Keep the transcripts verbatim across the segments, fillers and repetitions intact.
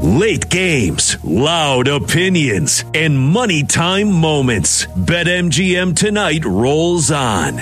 Late games, loud opinions, and money time moments. BetMGM tonight rolls on.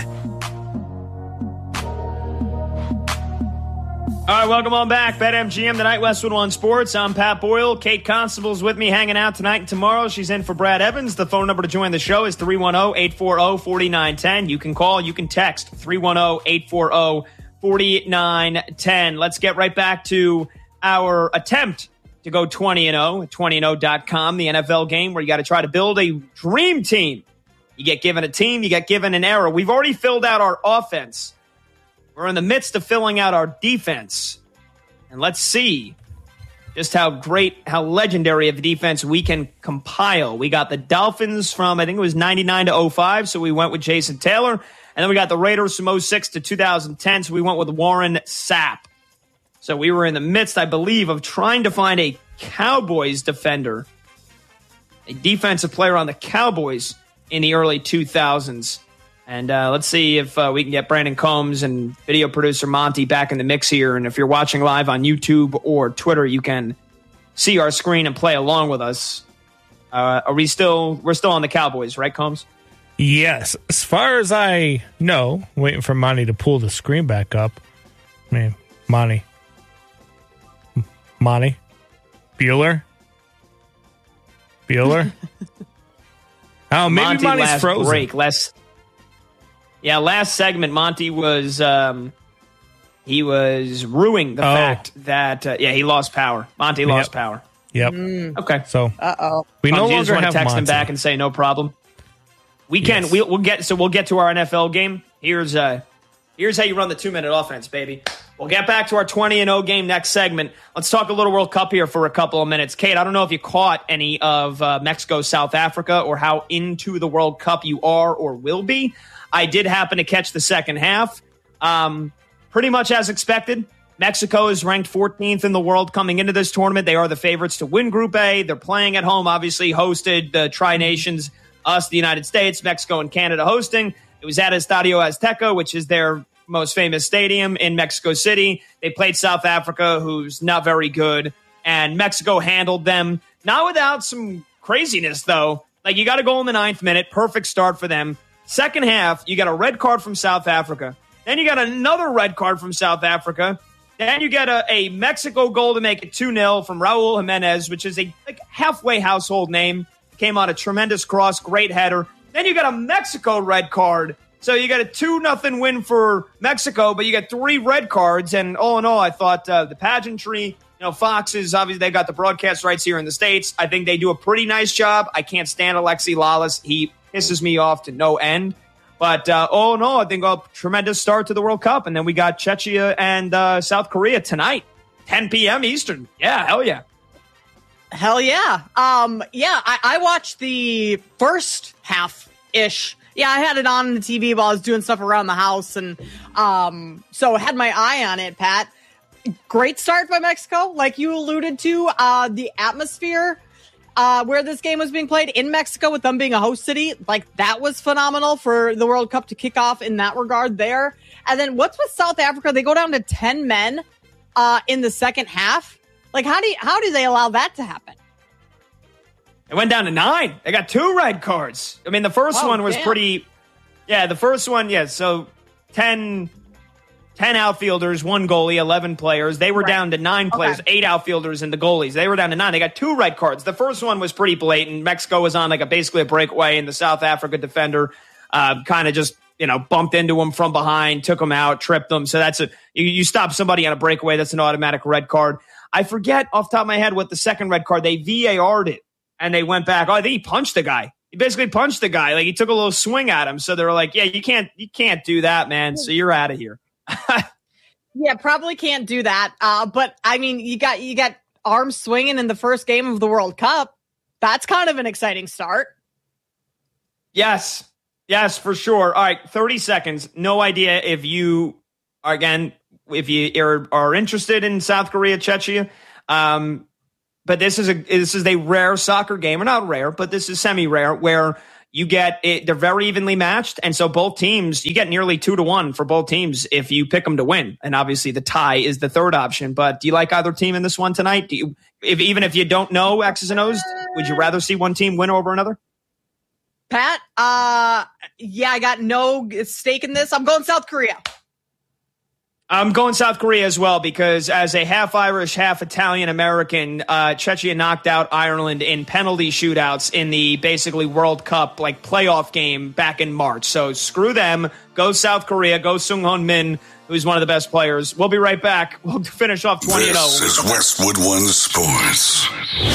All right, welcome on back. BetMGM tonight, Westwood One Sports. I'm Pat Boyle. Kate Constable's with me hanging out tonight and tomorrow. She's in for Brad Evans. The phone number to join the show is three one zero, eight four zero, four nine one zero. You can call, you can text three one zero, eight four zero, four nine one zero. Let's get right back to our attempt to go twenty and oh at twenty and oh dot com, the N F L game where you got to try to build a dream team. You get given a team, you get given an era. We've already filled out our offense. We're in the midst of filling out our defense. And let's see just how great, how legendary of a defense we can compile. We got the Dolphins from, I think it was ninety-nine to oh five, so we went with Jason Taylor. And then we got the Raiders from oh six to two thousand ten, so we went with Warren Sapp. So we were in the midst, I believe, of trying to find a Cowboys defender, a defensive player on the Cowboys in the early two thousands. And uh, let's see if uh, we can get Brandon Combs and video producer Monty back in the mix here. And if you're watching live on YouTube or Twitter, you can see our screen and play along with us. Uh, are we still, we're still on the Cowboys, right, Combs? Yes. As far as I know, waiting for Monty to pull the screen back up. I mean, Monty. Monty. Bueller. Bueller. Oh, maybe Monty Monty's last frozen. Break, last, yeah, last segment, Monty was um, he was ruining the oh. fact that uh, yeah he lost power. Monty lost yep. power. Yep. Mm. Okay. So uh oh, we no um, longer just want have to text Monty. him back and say no problem. We can. Yes. We'll, we'll get. So we'll get to our N F L game. Here's uh, here's how you run the two minute offense, baby. We'll get back to our twenty and oh game next segment. Let's talk a little World Cup here for a couple of minutes. Kate, I don't know if you caught any of uh, Mexico, South Africa, or how into the World Cup you are or will be. I did happen to catch the second half. Um, pretty much as expected. Mexico is ranked fourteenth in the world coming into this tournament. They are the favorites to win Group A. They're playing at home, obviously hosted the Tri-Nations, us, the United States, Mexico, and Canada hosting. It was at Estadio Azteca, which is their most famous stadium in Mexico City. They played South Africa, who's not very good, and Mexico handled them. Not without some craziness, though. Like, you got a goal in the ninth minute. Perfect start for them. Second half, you got a red card from South Africa. Then you got another red card from South Africa. Then you get a, a Mexico goal to make it two nil from Raul Jimenez, which is a like, halfway household name. Came on a tremendous cross, great header. Then you got a Mexico red card. So you got a two nothing win for Mexico, but you got three red cards. And all in all, I thought uh, the pageantry, you know, Fox is obviously they got the broadcast rights here in the States. I think they do a pretty nice job. I can't stand Alexi Lalas. He pisses me off to no end. But uh, all in all, I think a tremendous start to the World Cup. And then we got Czechia and uh, South Korea tonight, ten p.m. Eastern. Yeah, hell yeah. Hell yeah. Um, yeah, I, I watched the first half-ish. Yeah, I had it on the T V while I was doing stuff around the house. And um, so I had my eye on it, Pat. Great start by Mexico, like you alluded to. Uh, the atmosphere uh, where this game was being played in Mexico with them being a host city, like that was phenomenal for the World Cup to kick off in that regard there. And then what's with South Africa? They go down to ten men uh, in the second half. Like, how do you, how do they allow that to happen? It went down to nine. They got two red cards. I mean, the first Oh, one was damn. pretty... Yeah, the first one, yeah, so ten, ten outfielders, one goalie, eleven players. They were Right. down to nine players, Okay. eight outfielders and the goalies. They were down to nine. They got two red cards. The first one was pretty blatant. Mexico was on like a basically a breakaway, and the South Africa defender uh, kind of just, you know, bumped into him from behind, took him out, tripped him. So that's a... You, you stop somebody on a breakaway, that's an automatic red card. I forget off the top of my head what the second red card, they V A R'd it. And they went back. Oh, I think he punched the guy. He basically punched the guy. Like, he took a little swing at him. So they were like, yeah, you can't, you can't do that, man. So you're out of here. Yeah, probably can't do that. Uh, but I mean, you got, you got arms swinging in the first game of the World Cup. That's kind of an exciting start. Yes. Yes, for sure. All right. thirty seconds. No idea if you, again, if you are, are interested in South Korea, Czechia. Um, But this is a this is a rare soccer game, or not rare, but this is semi-rare, where you get it, they're very evenly matched. And so both teams, you get nearly two to one for both teams if you pick them to win. And obviously the tie is the third option. But do you like either team in this one tonight? Do you, if, even if you don't know X's and O's, would you rather see one team win over another? Pat, uh, yeah, I got no stake in this. I'm going South Korea. I'm going South Korea as well because as a half Irish, half Italian American, uh, Czechia knocked out Ireland in penalty shootouts in the basically World Cup like playoff game back in March. So screw them. Go South Korea. Go Sung-Hoon Min, who's one of the best players. We'll be right back. We'll finish off twenty and oh. This is Westwood One Sports.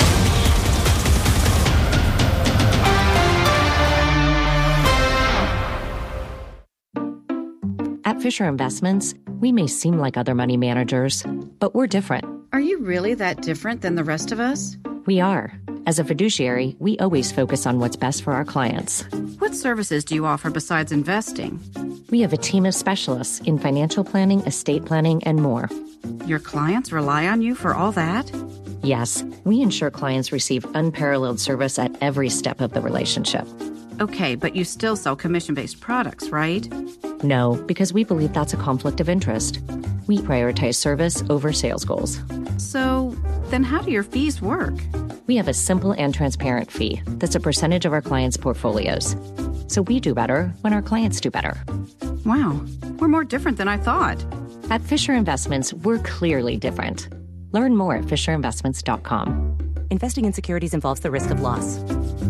At Fisher Investments, we may seem like other money managers, but we're different. Are you really that different than the rest of us? We are. As a fiduciary, we always focus on what's best for our clients. What services do you offer besides investing? We have a team of specialists in financial planning, estate planning, and more. Your clients rely on you for all that? Yes, we ensure clients receive unparalleled service at every step of the relationship. Okay, but you still sell commission-based products, right? No, because we believe that's a conflict of interest. We prioritize service over sales goals. So, then how do your fees work? We have a simple and transparent fee that's a percentage of our clients' portfolios. So we do better when our clients do better. Wow, we're more different than I thought. At Fisher Investments, we're clearly different. Learn more at fisher investments dot com. Investing in securities involves the risk of loss.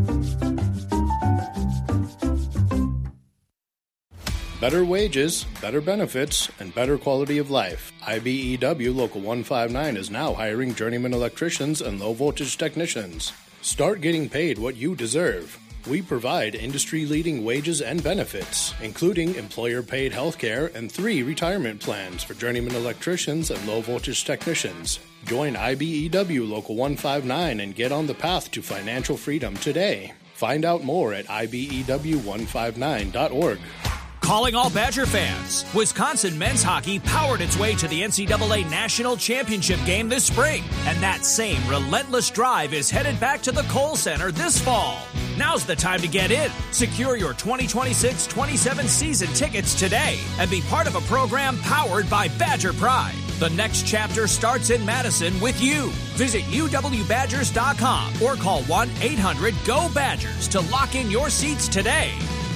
Better wages, better benefits, and better quality of life. I B E W Local one fifty-nine is now hiring journeyman electricians and low-voltage technicians. Start getting paid what you deserve. We provide industry-leading wages and benefits, including employer-paid health care and three retirement plans for journeyman electricians and low-voltage technicians. Join I B E W Local one fifty-nine and get on the path to financial freedom today. Find out more at I B E W one fifty-nine dot org. Calling all Badger fans. Wisconsin men's hockey powered its way to the N C double A National Championship game this spring. And that same relentless drive is headed back to the Kohl Center this fall. Now's the time to get in. Secure your twenty twenty-six twenty-seven season tickets today and be part of a program powered by Badger Pride. The next chapter starts in Madison with you. Visit U W Badgers dot com or call one eight hundred G O Badgers to lock in your seats today.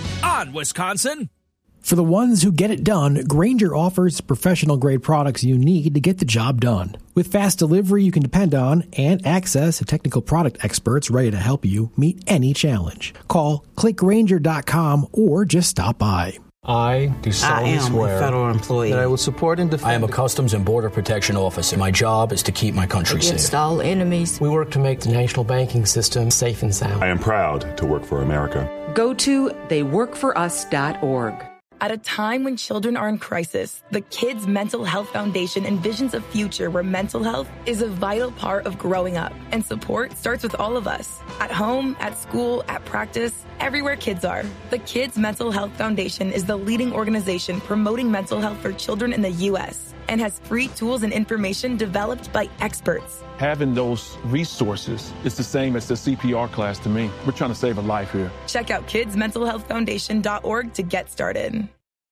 On Wisconsin. For the ones who get it done, Grainger offers professional-grade products you need to get the job done. With fast delivery you can depend on and access to technical product experts ready to help you meet any challenge. Call click grainger dot com or just stop by. I do solemnly swear a federal employee that I will support and defend. I am a Customs and Border Protection officer. My job is to keep my country against safe. all enemies. We work to make the national banking system safe and sound. I am proud to work for America. Go to they work for us dot org. At a time when children are in crisis, the Kids Mental Health Foundation envisions a future where mental health is a vital part of growing up. And support starts with all of us. At home, at school, at practice, everywhere kids are. The Kids Mental Health Foundation is the leading organization promoting mental health for children in the U S and has free tools and information developed by experts. Having those resources is the same as the C P R class to me. We're trying to save a life here. Check out kids mental health foundation dot org to get started.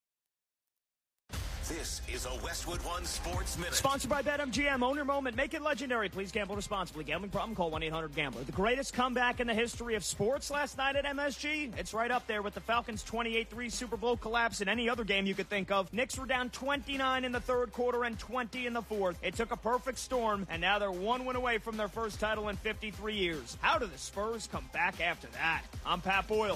This is a Westwood One Sports Minute. Sponsored by BetMGM. Own your moment. Make it legendary. Please gamble responsibly. Gambling problem? Call one eight hundred gambler. The greatest comeback in the history of sports last night at M S G? It's right up there with the Falcons' twenty-eight three Super Bowl collapse in any other game you could think of. Knicks were down twenty-nine in the third quarter and twenty in the fourth. It took a perfect storm, and now they're one win away from their first title in fifty-three years. How do the Spurs come back after that? I'm Pat Boyle.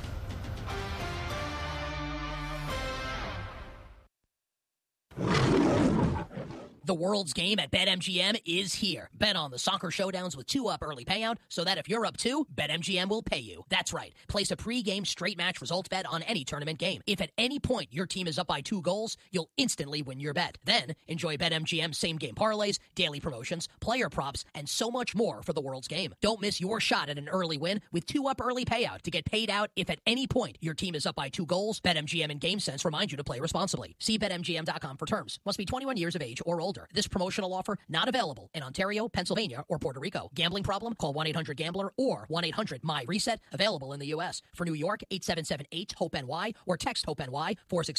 The world's game at BetMGM is here. Bet on the soccer showdowns with two-up early payout so that if you're up two, BetMGM will pay you. That's right. Place a pre-game straight match results bet on any tournament game. If at any point your team is up by two goals, you'll instantly win your bet. Then enjoy BetMGM's same-game parlays, daily promotions, player props, and so much more for the world's game. Don't miss your shot at an early win with two-up early payout to get paid out if at any point your team is up by two goals. BetMGM and GameSense remind you to play responsibly. See Bet M G M dot com for terms. Must be twenty-one years of age or older. older. This promotional offer not available in Ontario, Pennsylvania, or Puerto Rico. Gambling problem? Call one eight hundred gambler or one eight hundred my reset. Available in the U S. For New York, eight seven seven eight hope N Y or text HOPE-NY four six